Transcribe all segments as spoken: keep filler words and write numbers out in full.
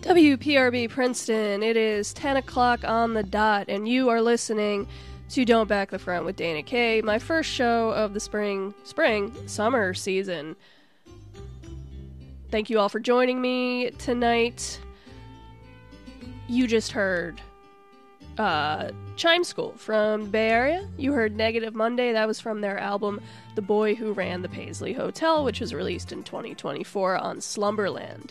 W P R B Princeton, it is ten o'clock on the dot, and you are listening to Don't Back the Front with Dana Kay, my first show of the spring, spring, summer season. Thank you all for joining me tonight. You just heard uh, Chime School from the Bay Area. You heard Negative Monday, that was from their album The Boy Who Ran the Paisley Hotel, which was released in twenty twenty-four on Slumberland.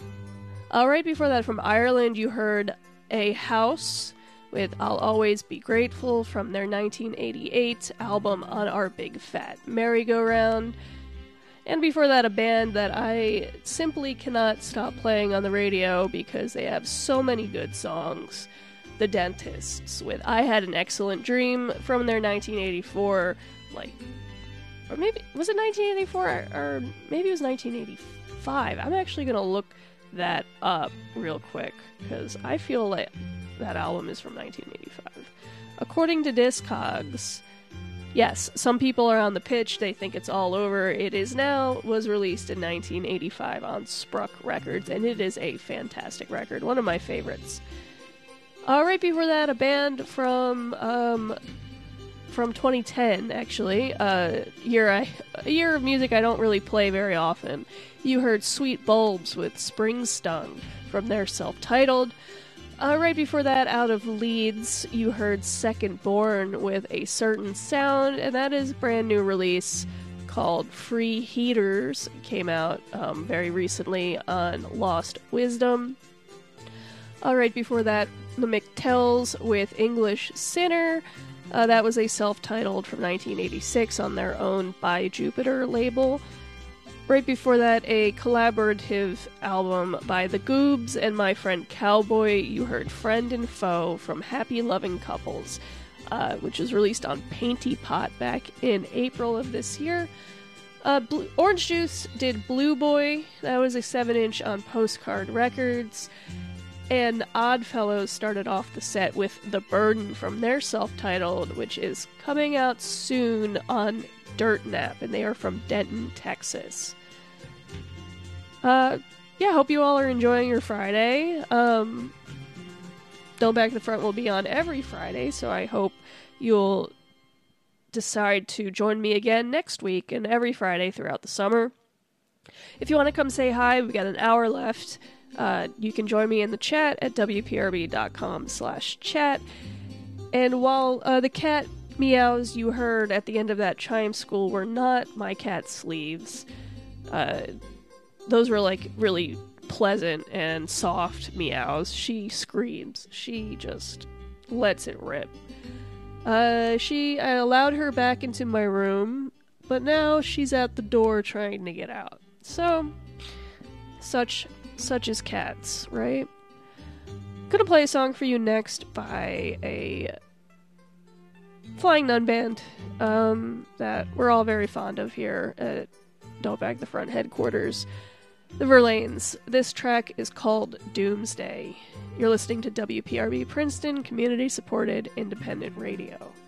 Uh, right before that, from Ireland, you heard A House with I'll Always Be Grateful from their nineteen eighty-eight album On Our Big Fat Merry-Go-Round. And before that, a band that I simply cannot stop playing on the radio because they have so many good songs, The Dentists, with I Had an Excellent Dream from their nineteen eighty-four, like, or maybe, was it nineteen eighty-four, or, or maybe it was nineteen eighty-five. I'm actually going to look that up real quick, because I feel like that album is from nineteen eighty-five. According to Discogs, yes, some people are on the pitch, they think it's all over. It is now, was released in nineteen eighty-five on Spruck Records, and it is a fantastic record, one of my favorites. Uh, right before that, a band from um, from twenty ten, actually, uh, year I, a year of music I don't really play very often. You heard Sweet Bulbs with Spring Stung from their self-titled. Uh, right before that, out of Leeds, you heard Second Born with A Certain Sound, and that is a brand new release called Free Heaters. It came out um, very recently on Lost Wisdom. Uh, right before that, The McTells with English Sinner. Uh, that was a self-titled from nineteen eighty-six on their own By Jupiter label. Right before that, a collaborative album by The Goobs and My Friend Cowboy. You heard Friend and Foe from Happy Loving Couples, uh, which was released on Painty Pot back in April of this year. Uh, Blue- Orange Juice did Blue Boy. That was a seven inch on Postcard Records. And Oddfellows started off the set with The Burden from their self-titled, which is coming out soon on Dirt Nap, and they are from Denton, Texas. Uh, yeah, hope you all are enjoying your Friday. Um, Don't Back the Front will be on every Friday, so I hope you'll decide to join me again next week and every Friday throughout the summer. If you want to come say hi, we've got an hour left. Uh, you can join me in the chat at w p r b dot com slash chat. And while uh, the cat meows you heard at the end of that Chime School were not my cat's sleeves, uh, those were like really pleasant and soft meows. She screams. She just lets it rip. Uh, she, I allowed her back into my room, but now she's at the door trying to get out. So, such, such as cats, right? Gonna play a song for you next by a Flying Nun band um, that we're all very fond of here at Don't Back the Front headquarters, the Verlaines. This track is called Doomsday. You're listening to W P R B Princeton, community-supported independent radio.